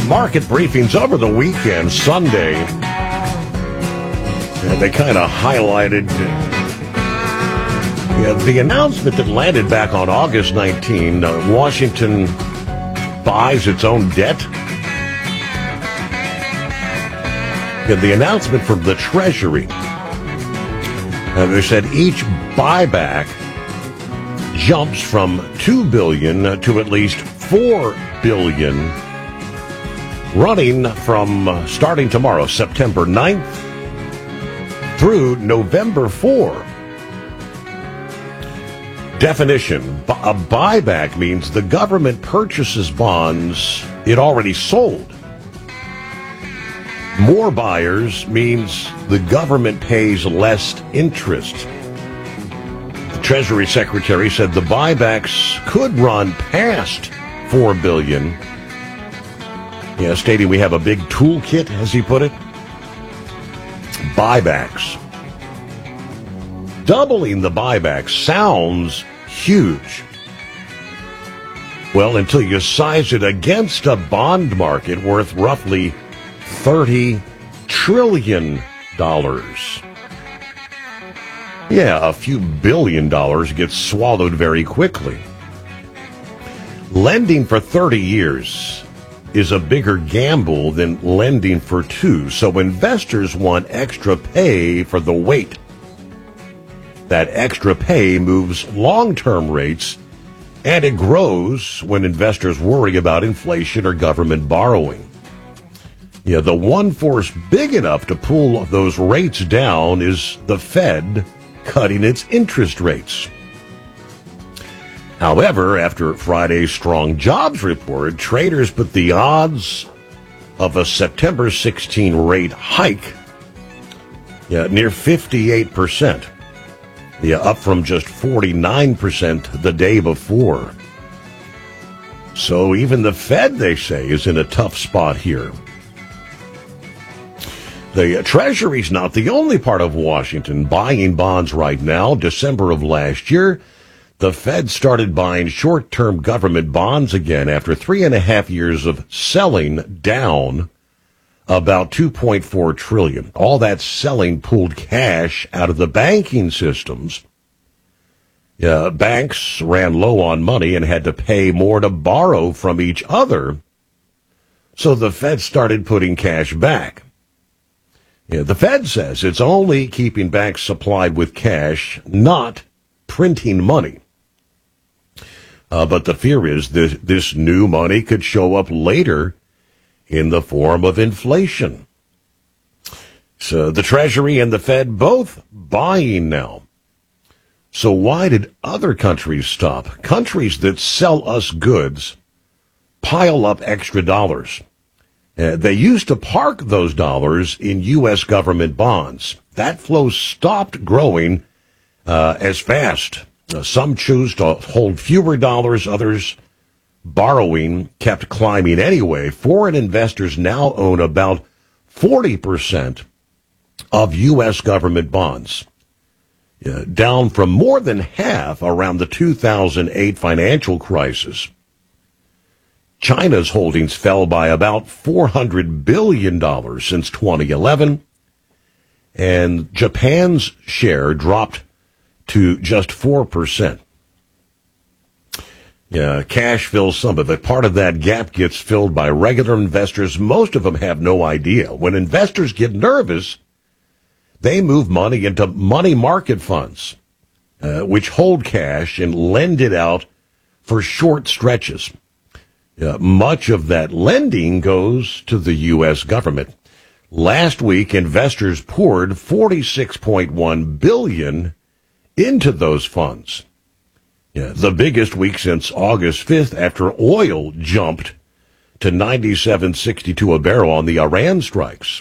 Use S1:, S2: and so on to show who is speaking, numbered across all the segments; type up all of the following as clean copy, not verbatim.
S1: market briefings over the weekend, Sunday. And they kind of highlighted the announcement that landed back on August 19. Washington buys its own debt. The announcement from the Treasury. They said each buyback jumps from $2 billion to at least $4 billion, running from starting tomorrow, September 9th, through November 4. Definition: a buyback means the government purchases bonds it already sold. More buyers means the government pays less interest. The Treasury Secretary said the buybacks could run past $4 billion. Stating we have a big toolkit, as he put it. Buybacks. Doubling the buyback sounds huge. Well, until you size it against a bond market worth roughly $30 trillion. A few $1 billion gets swallowed very quickly. Lending for 30 years is a bigger gamble than lending for 2, so investors want extra pay for the wait. That extra pay moves long-term rates, and it grows when investors worry about inflation or government borrowing. The one force big enough to pull those rates down is the Fed cutting its interest rates. However, after Friday's strong jobs report, traders put the odds of a September 16 rate hike near 58%. Up from just 49% the day before. So even the Fed, they say, is in a tough spot here. The Treasury's not the only part of Washington buying bonds right now. December of last year, the Fed started buying short-term government bonds again after 3.5 years of selling down about $2.4 trillion. All that selling pulled cash out of the banking systems. Banks ran low on money and had to pay more to borrow from each other. So the Fed started putting cash back. The Fed says it's only keeping banks supplied with cash, not printing money. But the fear is that this new money could show up later in the form of inflation. So the Treasury and the Fed both buying now. So why did other countries stop? Countries that sell us goods pile up extra dollars. They used to park those dollars in U.S. government bonds. That flow stopped growing as fast. Some choose to hold fewer dollars, others borrowing kept climbing anyway. Foreign investors now own about 40% of U.S. government bonds, down from more than half around the 2008 financial crisis. China's holdings fell by about $400 billion since 2011, and Japan's share dropped to just 4%. Cash fills some of it. Part of that gap gets filled by regular investors. Most of them have no idea. When investors get nervous, they move money into money market funds, which hold cash and lend it out for short stretches. Much of that lending goes to the U.S. government. Last week, investors poured $46.1 billion into those funds. The biggest week since August 5th after oil jumped to $97.62 a barrel on the Iran strikes.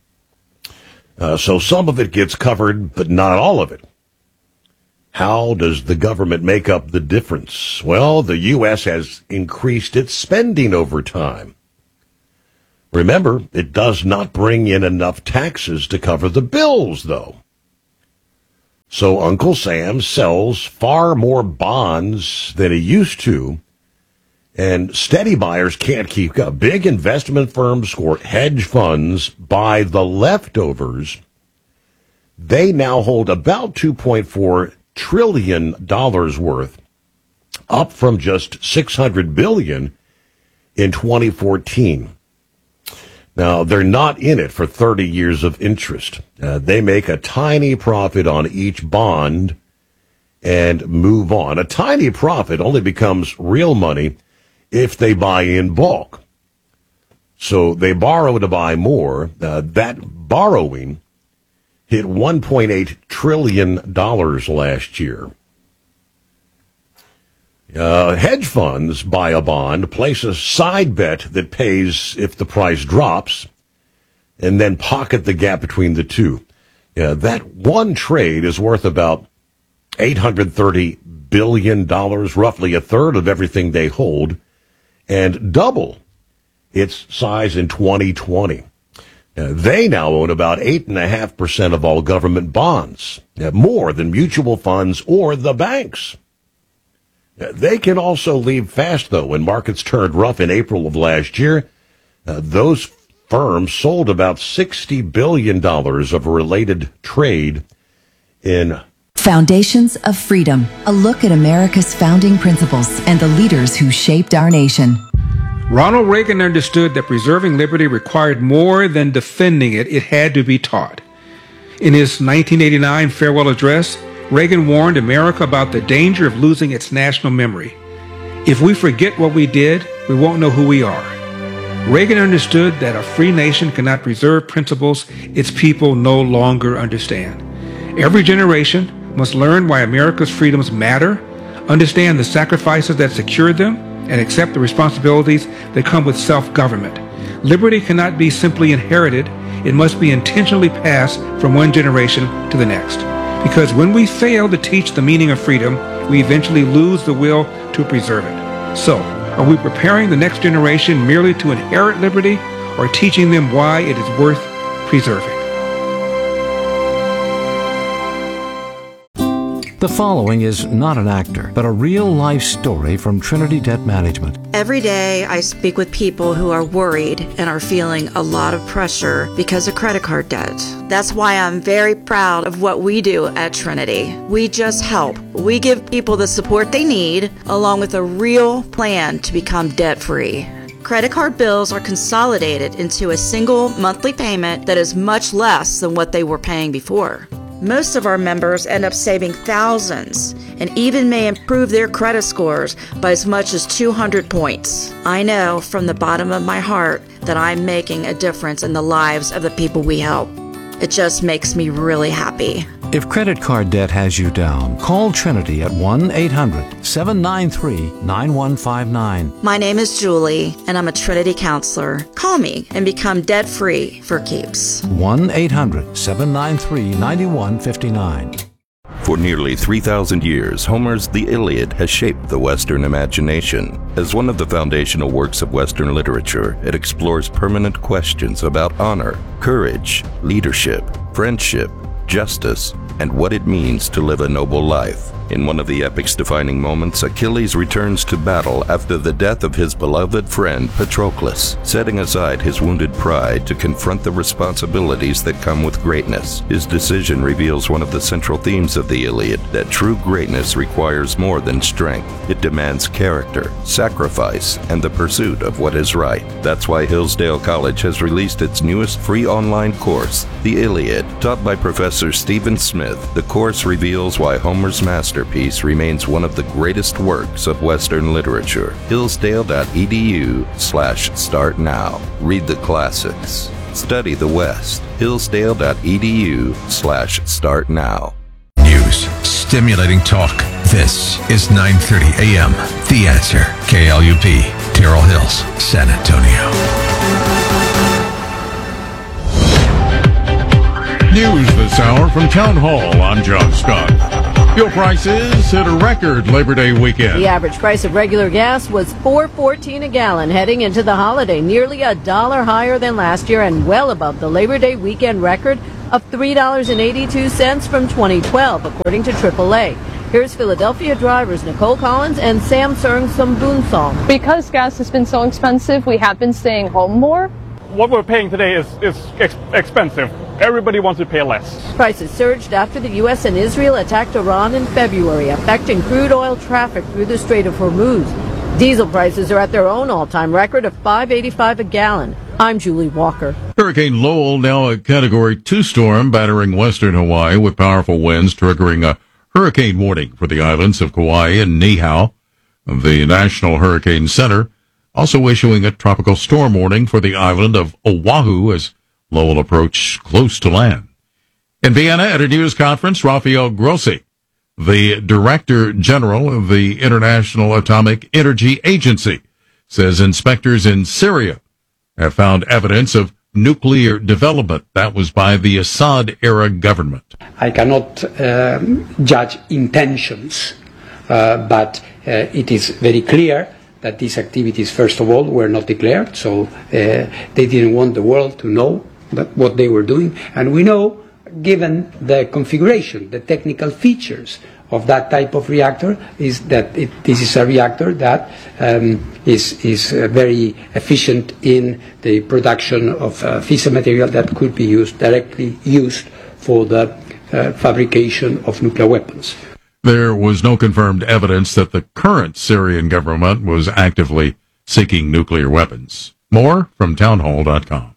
S1: So some of it gets covered, but not all of it. How does the government make up the difference? Well, the U.S. has increased its spending over time. Remember, it does not bring in enough taxes to cover the bills, though. So Uncle Sam sells far more bonds than he used to, And steady buyers can't keep up. Big investment firms or hedge funds buy the leftovers. They now hold about $2.4 trillion worth, up from just $600 billion in 2014. Now, they're not in it for 30 years of interest. They make a tiny profit on each bond and move on. A tiny profit only becomes real money if they buy in bulk. So they borrow to buy more. That borrowing hit $1.8 trillion last year. Hedge funds buy a bond, place a side bet that pays if the price drops, and then pocket the gap between the two. That one trade is worth about $830 billion, roughly a third of everything they hold, and double its size in 2020. They now own about 8.5% of all government bonds, more than mutual funds or the banks. They can also leave fast, though. When markets turned rough in April of last year, those firms sold about $60 billion of related trade in
S2: Foundations of Freedom, a look at America's founding principles and the leaders who shaped our nation.
S3: Ronald Reagan understood that preserving liberty required more than defending it. It had to be taught. In his 1989 farewell address, Reagan warned America about the danger of losing its national memory. If we forget what we did, we won't know who we are. Reagan understood that a free nation cannot preserve principles its people no longer understand. Every generation must learn why America's freedoms matter, understand the sacrifices that secured them, and accept the responsibilities that come with self-government. Liberty cannot be simply inherited. It must be intentionally passed from one generation to the next. Because when we fail to teach the meaning of freedom, we eventually lose the will to preserve it. So, are we preparing the next generation merely to inherit liberty, or teaching them why it is worth preserving?
S4: The following is not an actor, but a real-life story from Trinity Debt Management.
S5: Every day I speak with people who are worried and are feeling a lot of pressure because of credit card debt. That's why I'm very proud of what we do at Trinity. We just help. We give people the support they need, along with a real plan to become debt-free. Credit card bills are consolidated into a single monthly payment that is much less than what they were paying before. Most of our members end up saving thousands and even may improve their credit scores by as much as 200 points. I know from the bottom of my heart that I'm making a difference in the lives of the people we help. It just makes me really happy.
S4: If credit card debt has you down, call Trinity at 1-800-793-9159.
S5: My name is Julie, and I'm a Trinity counselor. Call me and become debt-free for keeps.
S4: 1-800-793-9159.
S6: For nearly 3,000 years, Homer's The Iliad has shaped the Western imagination. As one of the foundational works of Western literature, it explores permanent questions about honor, courage, leadership, friendship, justice, and what it means to live a noble life. In one of the epic's defining moments, Achilles returns to battle after the death of his beloved friend Patroclus, setting aside his wounded pride to confront the responsibilities that come with greatness. His decision reveals one of the central themes of the Iliad, that true greatness requires more than strength. It demands character, sacrifice, and the pursuit of what is right. That's why Hillsdale College has released its newest free online course, The Iliad. Taught by Professor Stephen Smith, the course reveals why Homer's masterpiece remains one of the greatest works of Western literature. Hillsdale.edu/start now. Read the classics. Study the West. Hillsdale.edu/start now.
S7: News, stimulating talk. This is 9:30 a.m. The Answer. KLUP, Terrell Hills, San Antonio.
S8: News this hour from Town Hall. I'm John Scott. Fuel prices hit a record Labor Day weekend.
S9: The average price of regular gas was $4.14 a gallon heading into the holiday, nearly $1 higher than last year and well above the Labor Day weekend record of $3.82 from 2012, according to AAA. Here's Philadelphia drivers Nicole Collins and Samsung Sambunsong.
S10: Because gas has been so expensive, we have been staying home more.
S11: What we're paying today is expensive. Everybody wants to pay less.
S9: Prices surged after the U.S. and Israel attacked Iran in February, affecting crude oil traffic through the Strait of Hormuz. Diesel prices are at their own all-time record of $5.85 a gallon. I'm Julie Walker.
S8: Hurricane Lowell, now a Category 2 storm, battering western Hawaii with powerful winds, triggering a hurricane warning for the islands of Kauai and Niihau. The National Hurricane Center also issuing a tropical storm warning for the island of Oahu as Lowell approached close to land. In Vienna, at a news conference, Rafael Grossi, the Director General of the International Atomic Energy Agency, says inspectors in Syria have found evidence of nuclear development. That was by the Assad-era government.
S12: I cannot judge intentions, but it is very clear that these activities, first of all, were not declared, so they didn't want the world to know what they were doing. And we know, given the configuration, the technical features of that type of reactor, is that this is a reactor that is very efficient in the production of fissile material that could be directly used for the fabrication of nuclear weapons.
S8: There was no confirmed evidence that the current Syrian government was actively seeking nuclear weapons. More from townhall.com.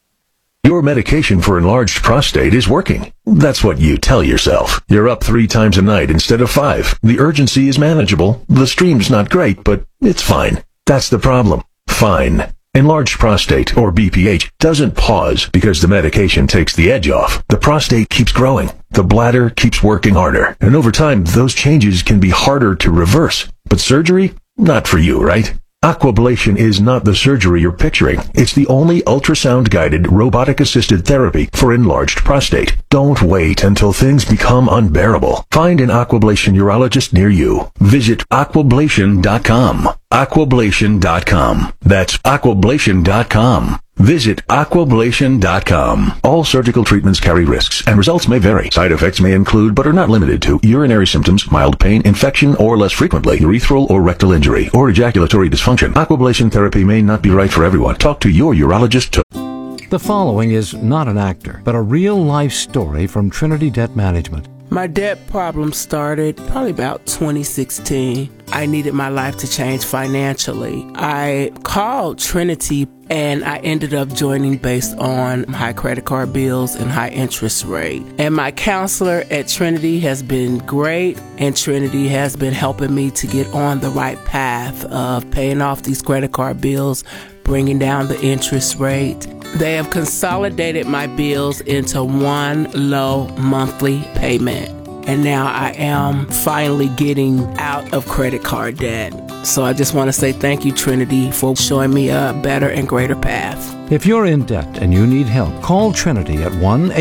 S13: Your medication for enlarged prostate is working. That's what you tell yourself. You're up 3 times a night instead of 5. The urgency is manageable. The stream's not great, but it's fine. That's the problem. Fine. Enlarged prostate, or BPH, doesn't pause because the medication takes the edge off. The prostate keeps growing. The bladder keeps working harder. And over time, those changes can be harder to reverse. But surgery? Not for you, right? Aquablation is not the surgery you're picturing. It's the only ultrasound-guided, robotic-assisted therapy for enlarged prostate. Don't wait until things become unbearable. Find an Aquablation urologist near you. Visit aquablation.com. Aquablation.com. That's aquablation.com. Visit aquablation.com. All surgical treatments carry risks, and results may vary. Side effects may include, but are not limited to, urinary symptoms, mild pain, infection, or less frequently, urethral or rectal injury, or ejaculatory dysfunction. Aquablation therapy may not be right for everyone. Talk to your urologist.
S4: The following is not an actor, but a real-life story from Trinity Debt Management.
S14: My debt problem started probably about 2016. I needed my life to change financially. I called Trinity and I ended up joining based on high credit card bills and high interest rate. And my counselor at Trinity has been great, and Trinity has been helping me to get on the right path of paying off these credit card bills, bringing down the interest rate. They have consolidated my bills into one low monthly payment. And now I am finally getting out of credit card debt. So I just want to say thank you, Trinity, for showing me a better and greater path.
S4: If you're in debt and you need help, call Trinity at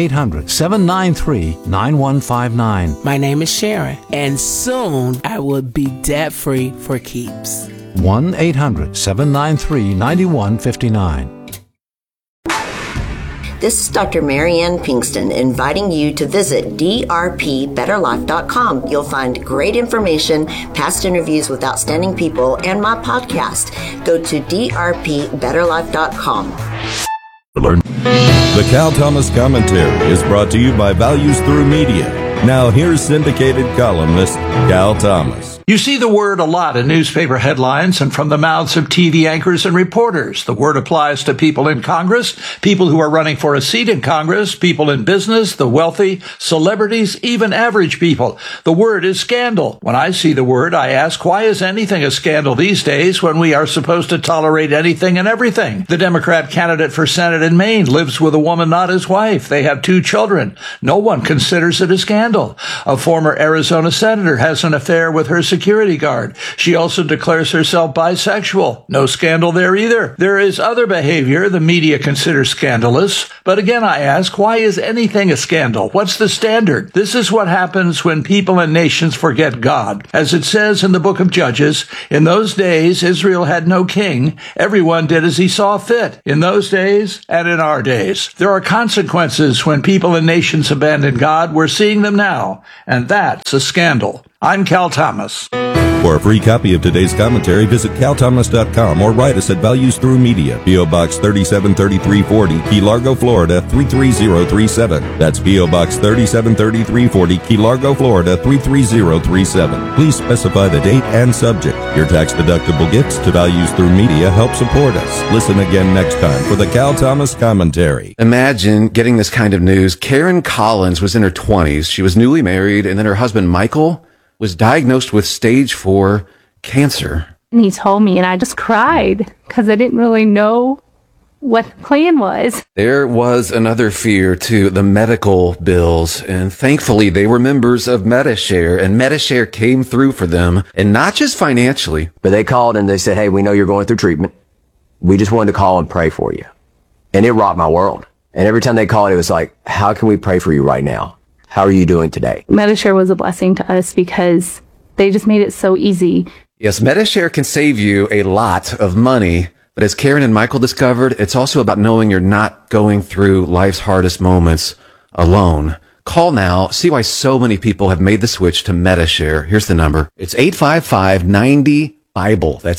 S4: 1-800-793-9159.
S14: My name is Sharon, and soon I will be debt-free for keeps.
S4: 1-800-793-9159.
S15: This is Dr. Marianne Pinkston inviting you to visit drpbetterlife.com. You'll find great information, past interviews with outstanding people, and my podcast. Go to drpbetterlife.com.
S6: The Cal Thomas Commentary is brought to you by Values Through Media. Now here's syndicated columnist Cal Thomas.
S16: You see the word a lot in newspaper headlines and from the mouths of TV anchors and reporters. The word applies to people in Congress, people who are running for a seat in Congress, people in business, the wealthy, celebrities, even average people. The word is scandal. When I see the word, I ask, why is anything a scandal these days when we are supposed to tolerate anything and everything? The Democrat candidate for Senate in Maine lives with a woman not his wife. They have 2 children. No one considers it a scandal. A former Arizona senator has an affair with her security guard. She also declares herself bisexual. No scandal there either. There is other behavior the media considers scandalous. But again, I ask, why is anything a scandal? What's the standard? This is what happens when people and nations forget God. As it says in the book of Judges, in those days, Israel had no king. Everyone did as he saw fit. In those days and in our days. There are consequences when people and nations abandon God. We're seeing them them now, and that's a scandal. I'm Cal Thomas.
S6: For a free copy of today's commentary, visit calthomas.com or write us at Values Through Media, P.O. Box 373340, Key Largo, Florida 33037. That's P.O. Box 373340, Key Largo, Florida 33037. Please specify the date and subject. Your tax-deductible gifts to Values Through Media help support us. Listen again next time for the Cal Thomas Commentary.
S17: Imagine getting this kind of news. Karen Collins was in her 20s. She was newly married, and then her husband, Michael, was diagnosed with stage 4 cancer.
S18: And he told me, and I just cried because I didn't really know what the plan was.
S17: There was another fear, too, the medical bills. And thankfully, they were members of Medi-Share, and Medi-Share came through for them, and not just financially.
S19: But they called and they said, hey, we know you're going through treatment. We just wanted to call and pray for you. And it rocked my world. And every time they called, it was like, how can we pray for you right now? How are you doing today?
S18: Medi-Share was a blessing to us because they just made it so easy.
S17: Yes, Medi-Share can save you a lot of money, but as Karen and Michael discovered, it's also about knowing you're not going through life's hardest moments alone. Call now. See why so many people have made the switch to Medi-Share. Here's the number. It's 855-90-BIBLE. That's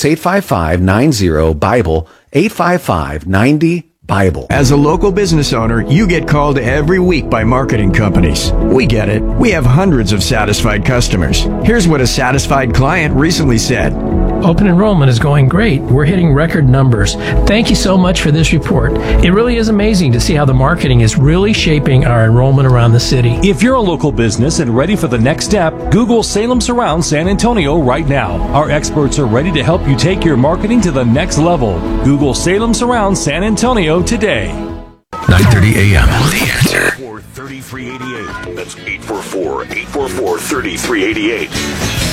S17: 855-90-BIBLE. 855-90-BIBLE.
S20: As a local business owner, you get called every week by marketing companies. We get it. We have hundreds of satisfied customers. Here's what a satisfied client recently said.
S21: Open enrollment is going great. We're hitting record numbers. Thank you so much for this report. It really is amazing to see how the marketing is really shaping our enrollment around the city.
S22: If you're a local business and ready for the next step, Google Salem Surround San Antonio right now. Our experts are ready to help you take your marketing to the next level. Google Salem Surround San Antonio today.
S7: 9:30 a.m. The Answer.
S1: 3388. That's 844-844-3388.